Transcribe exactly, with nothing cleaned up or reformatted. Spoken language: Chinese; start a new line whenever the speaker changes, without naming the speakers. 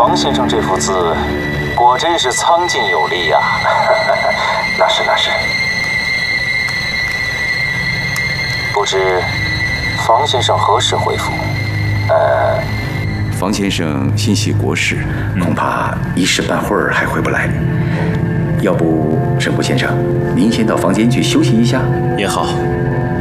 房先生这幅字，果真是苍劲有力呀、啊！那是那是。不知房先生何时回府？呃，
房先生心系国事，
恐怕一时半会儿还回不来。要不，沈谷先生，您先到房间去休息一下
也好。